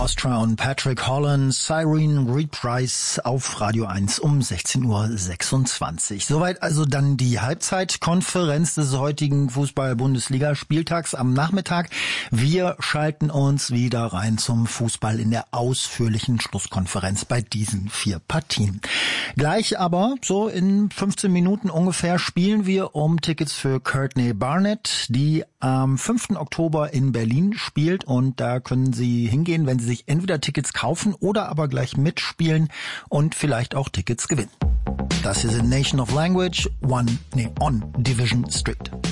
Orchestra und Patrick Holland, Siren Reprise auf Radio 1 um 16:26 Uhr. Soweit also dann die Halbzeitkonferenz des heutigen Fußball-Bundesliga-Spieltags am Nachmittag. Wir schalten uns wieder rein zum Fußball in der ausführlichen Schlusskonferenz bei diesen 4 Partien. Gleich aber, so in 15 Minuten ungefähr, spielen wir um Tickets für Courtney Barnett, die am 5. Oktober in Berlin spielt, und da können Sie hingehen, wenn Sie sich entweder Tickets kaufen oder aber gleich mitspielen und vielleicht auch Tickets gewinnen. Das hier sind Nation of Language on Division Street.